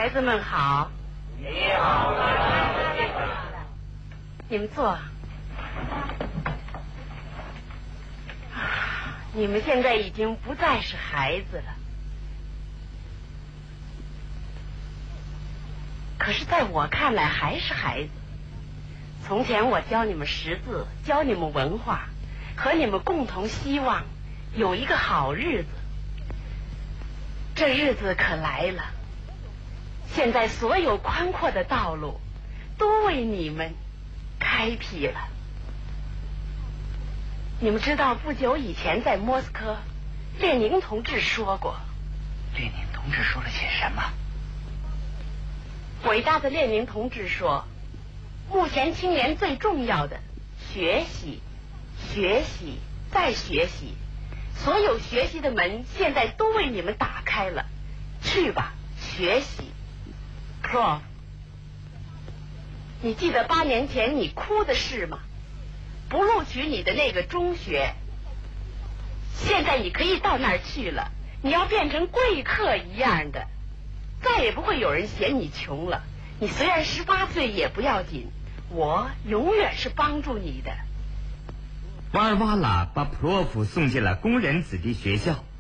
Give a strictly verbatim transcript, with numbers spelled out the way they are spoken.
孩子们好。 你好， 你们坐。你们现在已经不再是孩子了，可是在我看来还是孩子。从前我教你们识字，教你们文化，和你们共同希望有一个好日子。这日子可来了，现在所有宽阔的道路都为你们开辟了。你们知道不久以前在莫斯科，列宁同志说过。 列宁同志说了些什么？ 伟大的列宁同志说，目前青年最重要的学习，学习再学习，所有学习的门现在都为你们打开了，去吧，学习。 Prof， 你记得八年前你哭的事吗？不录取你的那个中学，现在你可以到那儿去了，你要变成贵客一样的，再也不会有人嫌你穷了。你虽然十八岁也不要紧，我永远是帮助你的。 瓦尔瓦拉把普洛夫送进了工人子弟学校，